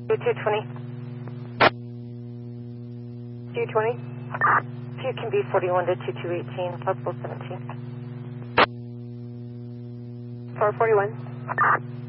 220. 220. You can be 41 to 2218, possible 17. 441.